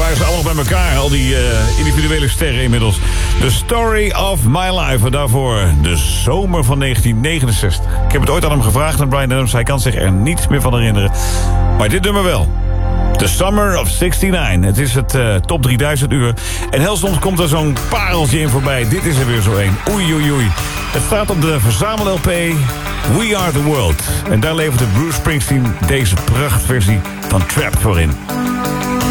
waren ze allemaal bij elkaar. Al die individuele sterren inmiddels. The Story of My Life. En daarvoor de zomer van 1969. Ik heb het ooit aan hem gevraagd aan Bryan Adams. Hij kan zich er niets meer van herinneren. Maar dit nummer wel. The Summer of 69. Het is het top 3000 uur. En heel soms komt er zo'n pareltje in voorbij. Dit is er weer zo een. Oei, oei, oei. Het staat op de verzamel-LP We Are The World. En daar levert Bruce Springsteen deze prachtversie van Trap voor in.